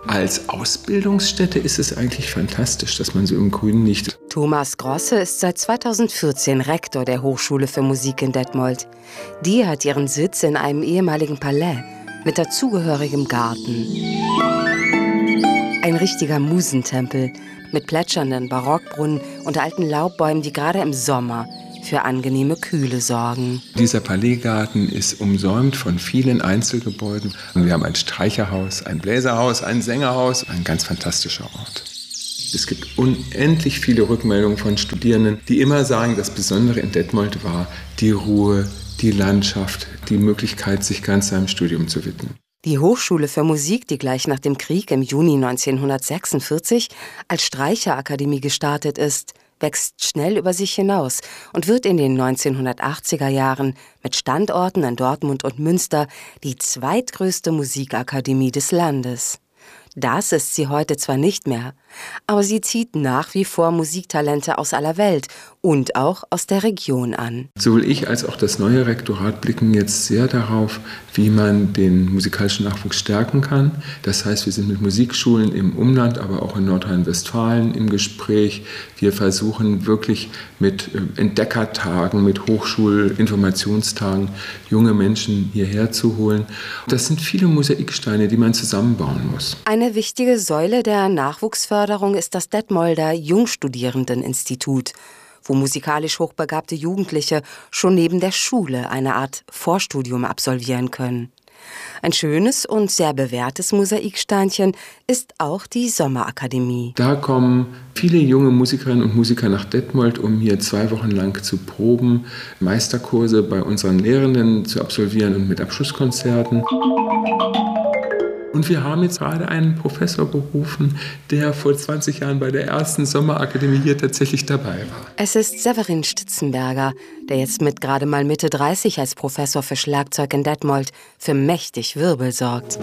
Als Ausbildungsstätte ist es eigentlich fantastisch, dass man so im Grünen liegt. Thomas Grosse ist seit 2014 Rektor der Hochschule für Musik in Detmold. Die hat ihren Sitz in einem ehemaligen Palais mit dazugehörigem Garten. Ein richtiger Musentempel mit plätschernden Barockbrunnen und alten Laubbäumen, die gerade im Sommer für angenehme Kühle sorgen. Dieser Palaisgarten ist umsäumt von vielen Einzelgebäuden. Wir haben ein Streicherhaus, ein Bläserhaus, ein Sängerhaus, ein ganz fantastischer Ort. Es gibt unendlich viele Rückmeldungen von Studierenden, die immer sagen, das Besondere in Detmold war die Ruhe, die Landschaft, die Möglichkeit, sich ganz seinem Studium zu widmen. Die Hochschule für Musik, die gleich nach dem Krieg im Juni 1946 als Streicherakademie gestartet ist, wächst schnell über sich hinaus und wird in den 1980er Jahren mit Standorten in Dortmund und Münster die zweitgrößte Musikakademie des Landes. Das ist sie heute zwar nicht mehr, aber sie zieht nach wie vor Musiktalente aus aller Welt und auch aus der Region an. Sowohl ich als auch das neue Rektorat blicken jetzt sehr darauf, wie man den musikalischen Nachwuchs stärken kann. Das heißt, wir sind mit Musikschulen im Umland, aber auch in Nordrhein-Westfalen im Gespräch. Wir versuchen wirklich mit Entdeckertagen, mit Hochschulinformationstagen junge Menschen hierher zu holen. Das sind viele Mosaiksteine, die man zusammenbauen muss. Eine wichtige Säule der Nachwuchsförderung ist das Detmolder Jungstudierendeninstitut, wo musikalisch hochbegabte Jugendliche schon neben der Schule eine Art Vorstudium absolvieren können. Ein schönes und sehr bewährtes Mosaiksteinchen ist auch die Sommerakademie. Da kommen viele junge Musikerinnen und Musiker nach Detmold, um hier 2 Wochen lang zu proben, Meisterkurse bei unseren Lehrenden zu absolvieren und mit Abschlusskonzerten. Und wir haben jetzt gerade einen Professor berufen, der vor 20 Jahren bei der ersten Sommerakademie hier tatsächlich dabei war. Es ist Severin Stitzenberger, der jetzt mit gerade mal Mitte 30 als Professor für Schlagzeug in Detmold für mächtig Wirbel sorgt.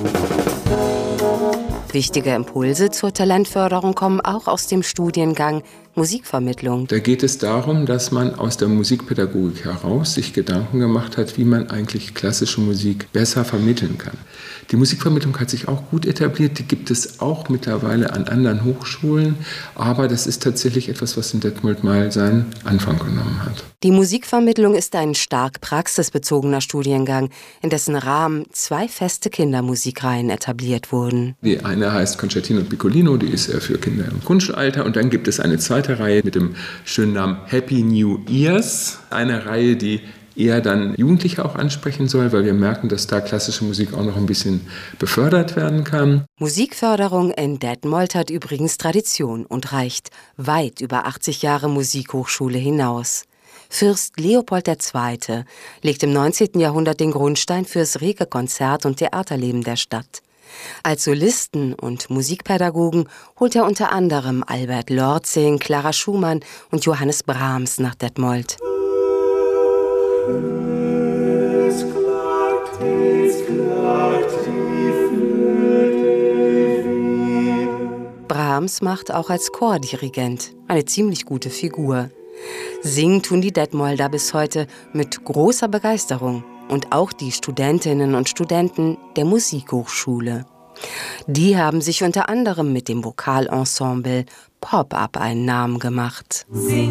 Wichtige Impulse zur Talentförderung kommen auch aus dem Studiengang Musikvermittlung. Da geht es darum, dass man aus der Musikpädagogik heraus sich Gedanken gemacht hat, wie man eigentlich klassische Musik besser vermitteln kann. Die Musikvermittlung hat sich auch gut etabliert, die gibt es auch mittlerweile an anderen Hochschulen, aber das ist tatsächlich etwas, was in Detmold mal seinen Anfang genommen hat. Die Musikvermittlung ist ein stark praxisbezogener Studiengang, in dessen Rahmen 2 feste Kindermusikreihen etabliert wurden. Die eine heißt Concertino Piccolino, die ist für Kinder im Grundschulalter, und dann gibt es eine zweite Reihe mit dem schönen Namen Happy New Years, eine Reihe, die eher dann Jugendliche auch ansprechen soll, weil wir merken, dass da klassische Musik auch noch ein bisschen befördert werden kann. Musikförderung in Detmold hat übrigens Tradition und reicht weit über 80 Jahre Musikhochschule hinaus. Fürst Leopold II. Legt im 19. Jahrhundert den Grundstein fürs rege Konzert- und Theaterleben der Stadt. Als Solisten und Musikpädagogen holt er unter anderem Albert Lorzing, Clara Schumann und Johannes Brahms nach Detmold. Brahms macht auch als Chordirigent eine ziemlich gute Figur. Singen tun die Detmolder bis heute mit großer Begeisterung und auch die Studentinnen und Studenten der Musikhochschule. Die haben sich unter anderem mit dem Vokalensemble Pop-Up einen Namen gemacht.